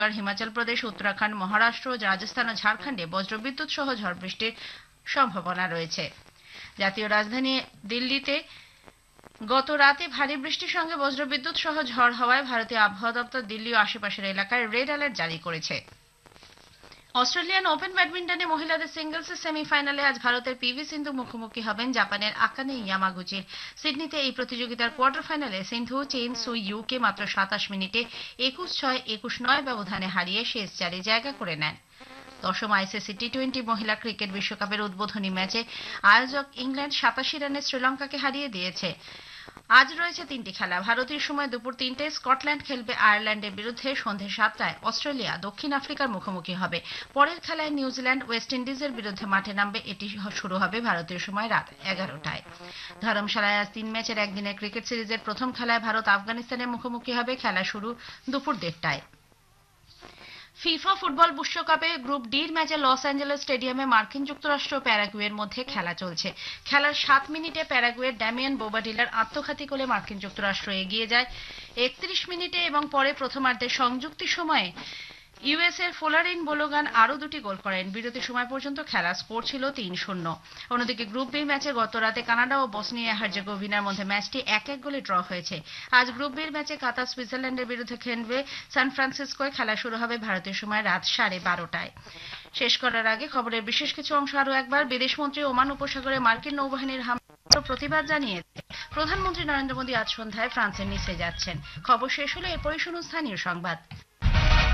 হিমাচল প্রদেশ, উত্তরাখণ্ড, মহারাষ্ট্র, রাজস্থান ও ঝাড়খণ্ডে বজ্রবিদ্যুৎ সহ ঝড় বৃষ্টির সম্ভাবনা রয়েছে। জাতীয় রাজধানী দিল্লিতে গত রাতে ভারী বৃষ্টির সঙ্গে বজ্রবিদ্যুৎ সহ ঝড় হওয়ায় ভারতীয় আবহাওয়া দপ্তর দিল্লি ও আশেপাশের এলাকায় রেড অ্যালার্ট জারি করেছে। অস্ট্রেলিয়ান ওপেন ব্যাডমিন্টনে মহিলাদের সিঙ্গলসের সেমিফাইনালে আজ ভারতের পিভি সিন্ধু মুখোমুখি হবেন জাপানের আকানে ইয়ামাগুচির। সিডনিতে এই প্রতিযোগিতার কোয়ার্টার ফাইনালে সিন্ধু চেন সুই ইউকে মাত্র 27 মিনিটে 21-6, 21-9 ব্যবধানে হারিয়ে শেষ 4-এ জায়গা করে নেন। দশম আইসিসি টি-20 মহিলা ক্রিকেট বিশ্বকাপের উদ্বোধনী ম্যাচে আয়োজক ইংল্যান্ড 87 রানে শ্রীলঙ্কাকে হারিয়ে দিয়েছে। আজ রয়েছে 3টি খেলা। ভারতীয় সময় দুপুর 3টায় স্কটল্যান্ড খেলবে আয়ারল্যান্ডের বিরুদ্ধে, সন্ধে 7টায় অস্ট্রেলিয়া দক্ষিণ আফ্রিকার মুখোমুখি হবে। পরের খেলায় নিউজিল্যান্ড ওয়েস্ট ইন্ডিজের বিরুদ্ধে মাঠে নামবে। এটি শুরু হবে ভারতীয় সময় রাত 11টায়। ধর্মশালায় আজ 3 ম্যাচের একদিনের ক্রিকেট সিরিজের প্রথম খেলায় ভারত আফগানিস্তানের মুখোমুখি হবে। খেলা শুরু দুপুর 1:30টায়। ফিফা ফুটবল বিশ্বকাপে গ্রুপ ডির ম্যাচে লস অ্যাঞ্জেলেস স্টেডিয়ামে মার্কিন যুক্তরাষ্ট্র ও প্যারাগুয়ের মধ্যে খেলা চলছে। খেলার 7 মিনিটে প্যারাগুয়ের ড্যামিয়ান বোবাডিলার আত্মঘাতী গোলে মার্কিন যুক্তরাষ্ট্র এগিয়ে যায় 31 মিনিটে এবং পরে প্রথমার্ধে সংযুক্তি সময়ে ইউএসএর ফোলারিন বোলোগান আরও 2টি গোল করেন। বিরতি সময় পর্যন্ত খেলা স্কোর ছিল 3-0। অন্যদিকে গ্রুপ বি ম্যাচে গত রাতে কানাডা ও বসনিয়া হার্জেগোভিনার মধ্যে ম্যাচটি 1-1 গোলে ড্র হয়েছে। আজ গ্রুপ বির ম্যাচে কাতার সুইজারল্যান্ডের বিরুদ্ধে খেলবে। সান ফ্রান্সিসকোয় খেলা শুরু হবে ভারতীয় সময় রাত 12:30টায়। শেষ করার আগে খবরের বিশেষ কিছু অংশ আরও একবার। বিদেশমন্ত্রী ওমান উপসাগরে মার্কিন নৌবাহিনীর হামলার প্রতিবাদ জানিয়েছে। প্রধানমন্ত্রী নরেন্দ্র মোদী আজ সন্ধ্যায় ফ্রান্সের নিসে যাচ্ছেন। খবর শেষ হলে এরপরই শুনুন স্থানীয় সংবাদ।